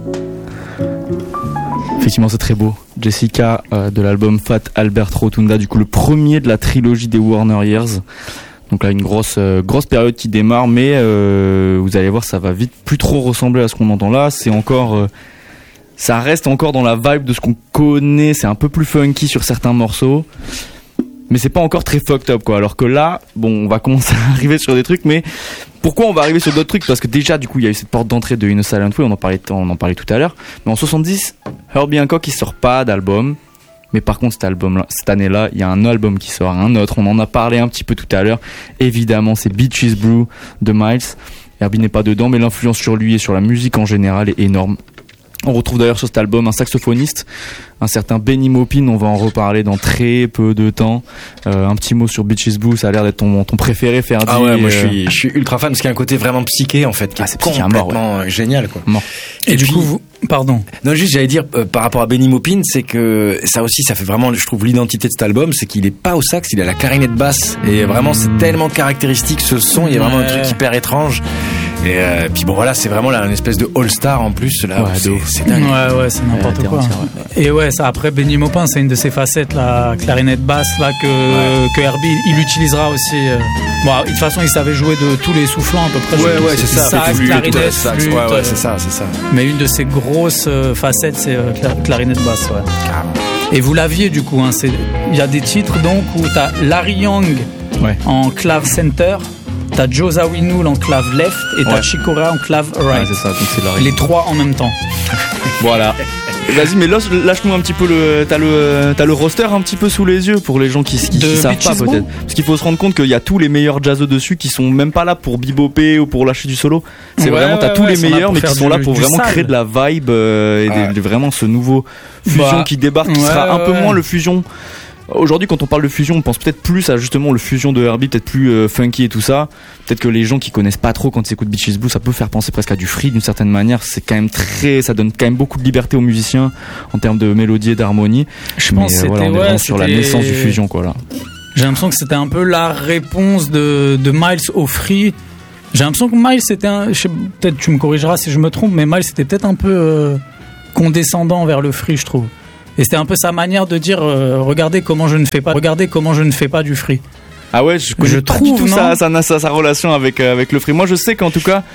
Effectivement, c'est très beau. Jessica de l'album Fat Albert Rotunda, du coup le premier de la trilogie des Warner Years. Donc là, une grosse période qui démarre, mais vous allez voir, ça va vite plus trop ressembler à ce qu'on entend là. C'est encore, ça reste encore dans la vibe de ce qu'on connaît. C'est un peu plus funky sur certains morceaux, mais c'est pas encore très fucked up, quoi. Alors que là, bon, on va commencer à arriver sur des trucs, mais pourquoi on va arriver sur d'autres trucs? Parce que déjà, du coup, il y a eu cette porte d'entrée de In a Silent Way, on en parlait tout à l'heure. Mais en 70, Herbie Hancock, il sort pas d'album. Mais par contre, cette année-là, il y a un album qui sort, un autre. On en a parlé un petit peu tout à l'heure. Évidemment, c'est Beaches Brew de Miles. Herbie n'est pas dedans, mais l'influence sur lui et sur la musique en général est énorme. On retrouve d'ailleurs sur cet album un saxophoniste, un certain Benny Maupin. On va en reparler dans très peu de temps. Un petit mot sur Beaches Brew, ça a l'air d'être ton préféré, Ferdi. Ah ouais, moi je suis ultra fan parce qu'il y a un côté vraiment psyché en fait, qui est complètement génial, quoi. Mort. Et du coup, pardon. Non, juste j'allais dire par rapport à Benny Maupin, c'est que ça aussi, ça fait vraiment, je trouve, l'identité de cet album, c'est qu'il est pas au sax, il a la clarinette basse, et vraiment c'est tellement caractéristique ce son. Il y a vraiment un truc hyper étrange. Et puis bon voilà, c'est vraiment là une espèce de all-star en plus là. Ouais, c'est dingue. Ouais, c'est n'importe quoi. Et ouais, ça après Benny Maupin, c'est une de ses facettes, la clarinette basse là que Herbie il utilisera aussi. Bon, de toute façon, il savait jouer de tous les soufflants à peu près. Ouais, c'est ça. Sax, clarinette, flûte. Ouais, c'est ça. Mais une de ses grosses facettes, c'est clarinette basse. Ouais. Carrément. Et vous l'aviez du coup. Il y a des titres donc où t'as Larry Young en clave center. T'as Joe Zawinul en clave left et t'as Chick Corea en clave right. Ouais, c'est ça, donc c'est Larry. Les trois en même temps. Voilà. Vas-y, mais lâche-nous un petit peu t'as le roster un petit peu sous les yeux pour les gens qui savent pas peut-être. Parce qu'il faut se rendre compte qu'il y a tous les meilleurs jazzos dessus qui sont même pas là pour beboper ou pour lâcher du solo. C'est vraiment, t'as tous les meilleurs mais qui sont là pour vraiment créer de la vibe et vraiment ce nouveau fusion qui débarque, qui sera un peu moins le fusion. Aujourd'hui, quand on parle de fusion, on pense peut-être plus à justement le fusion de Herbie, peut-être plus funky et tout ça. Peut-être que les gens qui connaissent pas trop quand ils écoutent Beaches Brew, ça peut faire penser presque à du free d'une certaine manière. C'est quand même ça donne quand même beaucoup de liberté aux musiciens en termes de mélodie et d'harmonie. Je pense que c'était on est vraiment sur la naissance du fusion, quoi, là. J'ai l'impression que c'était un peu la réponse de Miles au free. J'ai l'impression que Miles c'était peut-être tu me corrigeras si je me trompe, mais Miles c'était peut-être un peu condescendant vers le free, je trouve. Et c'était un peu sa manière de dire regardez comment je ne fais pas du free. Ah ouais, je trouve sa relation avec le free. Moi je sais qu'en tout cas